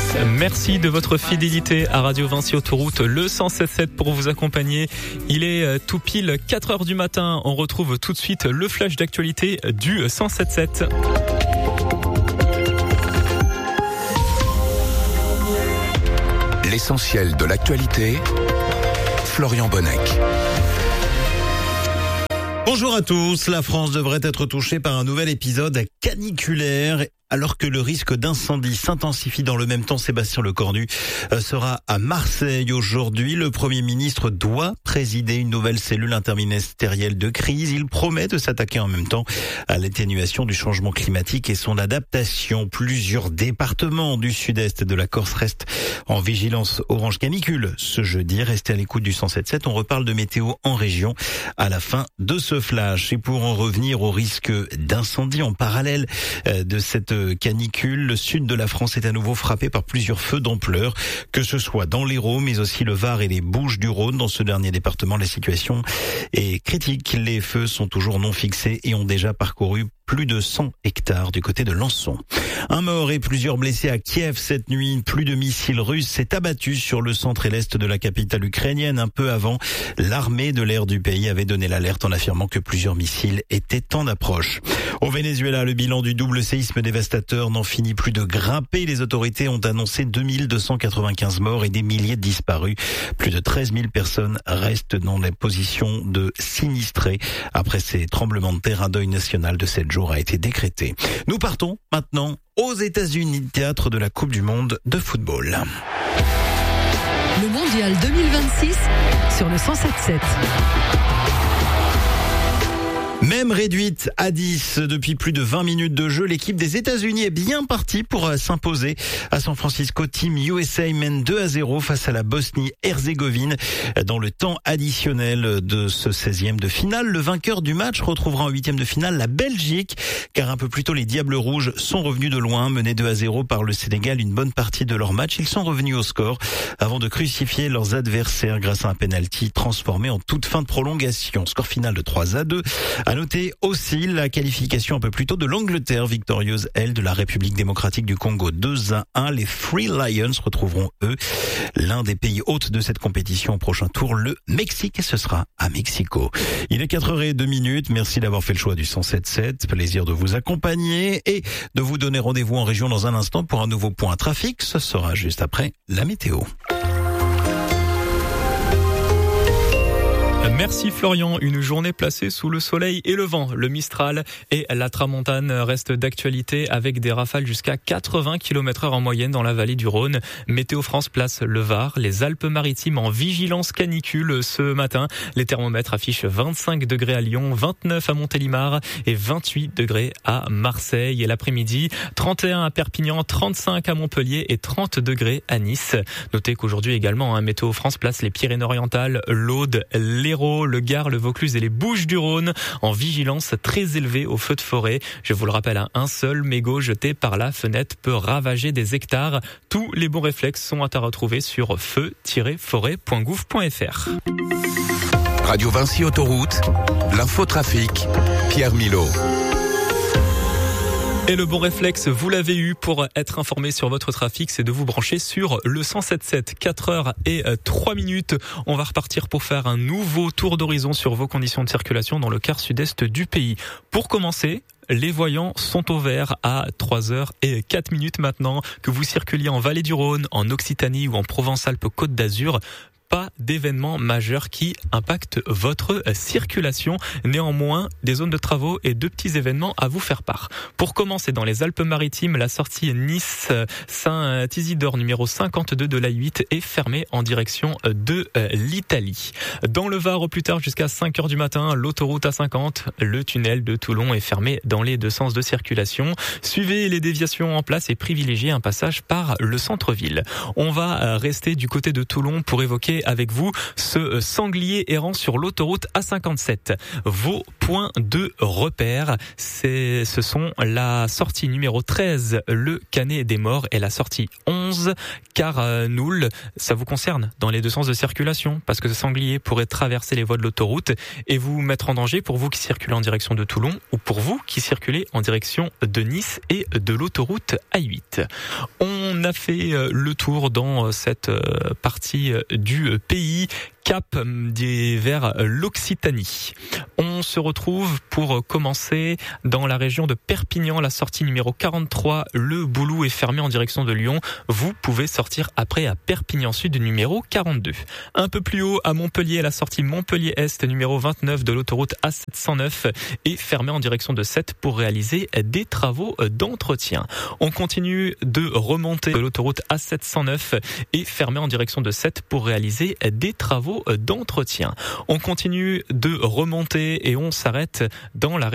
Merci de votre fidélité à Radio Vinci Autoroute, le 107.7 pour vous accompagner. Il est tout pile 4h du matin. On retrouve tout de suite le flash d'actualité du 107.7. L'essentiel de l'actualité, Florian Bonnec. Bonjour à tous. La France devrait être touchée par un nouvel épisode caniculaire. Alors que le risque d'incendie s'intensifie dans le même temps, Sébastien Lecornu sera à Marseille aujourd'hui. Le Premier ministre doit présider une nouvelle cellule interministérielle de crise. Il promet de s'attaquer en même temps à l'atténuation du changement climatique et son adaptation. Plusieurs départements du sud-est de la Corse restent en vigilance orange canicule. Ce jeudi, restez à l'écoute du 107.7. On reparle de météo en région à la fin de ce flash. Et pour en revenir au risque d'incendie en parallèle de cette canicule, le sud de la France est à nouveau frappé par plusieurs feux d'ampleur, que ce soit dans l'Hérault, mais aussi le Var et les Bouches-du-Rhône. Dans ce dernier département, la situation est critique. Les feux sont toujours non fixés et ont déjà parcouru plus de 100 hectares du côté de Lançon. Un mort et plusieurs blessés à Kiev cette nuit. Plus de missiles russes s'est abattu sur le centre et l'est de la capitale ukrainienne. Un peu avant, l'armée de l'air du pays avait donné l'alerte en affirmant que plusieurs missiles étaient en approche. Au Venezuela, le bilan du double séisme dévastateur n'en finit plus de grimper. Les autorités ont annoncé 2295 morts et des milliers de disparus. Plus de 13 000 personnes restent dans les positions de sinistrés. Après ces tremblements de terre, un deuil national de 7 jours a été décrété. Nous partons maintenant aux États-Unis, théâtre de la Coupe du Monde de football. Le Mondial 2026 sur le 107.7. Même réduite à 10 depuis plus de 20 minutes de jeu, l'équipe des États-Unis est bien partie pour s'imposer à San Francisco. Team USA mène 2-0 face à la Bosnie-Herzégovine dans le temps additionnel de ce 16e de finale. Le vainqueur du match retrouvera en 8e de finale la Belgique, car un peu plus tôt les Diables Rouges sont revenus de loin, menés 2-0 par le Sénégal une bonne partie de leur match. Ils sont revenus au score avant de crucifier leurs adversaires grâce à un penalty transformé en toute fin de prolongation. Score final de 3-2. À noter aussi la qualification un peu plus tôt de l'Angleterre, victorieuse, elle, de la République démocratique du Congo 2-1. Les Free Lions retrouveront, eux, l'un des pays hôtes de cette compétition au prochain tour, le Mexique, et ce sera à Mexico. Il est 4h02. Merci d'avoir fait le choix du 107.7. Plaisir de vous accompagner et de vous donner rendez-vous en région dans un instant pour un nouveau point trafic. Ce sera juste après la météo. Merci Florian, une journée placée sous le soleil et le vent. Le Mistral et la Tramontane restent d'actualité avec des rafales jusqu'à 80 km/h en moyenne dans la vallée du Rhône. Météo France place le Var, les Alpes-Maritimes en vigilance canicule ce matin. Les thermomètres affichent 25 degrés à Lyon, 29 à Montélimar et 28 degrés à Marseille. Et l'après-midi, 31 à Perpignan, 35 à Montpellier et 30 degrés à Nice. Notez qu'aujourd'hui également, Météo France place les Pyrénées-Orientales, l'Aude, l'Hérault, le Gard, le Vaucluse et les Bouches-du-Rhône en vigilance très élevée aux feux de forêt. Je vous le rappelle, un seul mégot jeté par la fenêtre peut ravager des hectares. Tous les bons réflexes sont à retrouver sur feu-forêt.gouv.fr. Radio Vinci Autoroute, l'infotrafic, Pierre Milot. Et le bon réflexe, vous l'avez eu pour être informé sur votre trafic, c'est de vous brancher sur le 107.7. 4h03. On va repartir pour faire un nouveau tour d'horizon sur vos conditions de circulation dans le quart sud-est du pays. Pour commencer, les voyants sont au vert à 3h04 maintenant. Que vous circuliez en Vallée du Rhône, en Occitanie ou en Provence-Alpes-Côte d'Azur, pas d'événements majeurs qui impactent votre circulation. Néanmoins, des zones de travaux et de petits événements à vous faire part. Pour commencer, dans les Alpes-Maritimes, la sortie Nice-Saint-Isidore numéro 52 de l'A8 est fermée en direction de l'Italie. Dans le Var, au plus tard jusqu'à 5h du matin, l'autoroute A50, le tunnel de Toulon est fermé dans les deux sens de circulation. Suivez les déviations en place et privilégiez un passage par le centre-ville. On va rester du côté de Toulon pour évoquer parler avec vous, ce sanglier errant sur l'autoroute A57. Vos points de repère, ce sont la sortie numéro 13, le Canet des Morts, et la sortie 11, Carnoul. Ça vous concerne dans les deux sens de circulation, parce que ce sanglier pourrait traverser les voies de l'autoroute et vous mettre en danger, pour vous qui circulez en direction de Toulon ou pour vous qui circulez en direction de Nice et de l'autoroute A8. On a fait le tour dans cette partie du pays, cap vers l'Occitanie. On se retrouve pour commencer dans la région de Perpignan, la sortie numéro 43, le Boulou est fermé en direction de Lyon. Vous pouvez sortir après à Perpignan Sud numéro 42. Un peu plus haut à Montpellier, la sortie Montpellier Est numéro 29 de l'autoroute A709 est fermée en direction de Sète pour réaliser des travaux d'entretien. On continue de remonter de l'autoroute A709 et fermée en direction de Sète pour réaliser des travaux d'entretien. On continue de remonter et on s'arrête dans la